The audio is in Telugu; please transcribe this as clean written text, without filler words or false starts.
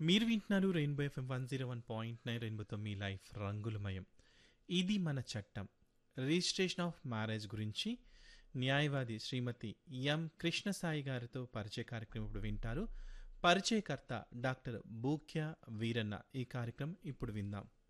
మీరు వింటున్నారు రెయిన్బో ఎఫ్ఎం 101.9 రెయిన్బోతో మీ లైఫ్ రంగులమయం. ఇది మన చట్టం. రిజిస్ట్రేషన్ ఆఫ్ మ్యారేజ్ గురించి న్యాయవాది శ్రీమతి ఎం కృష్ణసాయి గారితో పరిచయ కార్యక్రమం ఇప్పుడు వింటారు. పరిచయకర్త డాక్టర్ బూక్యా వీరన్న. ఈ కార్యక్రమం ఇప్పుడు విందాం.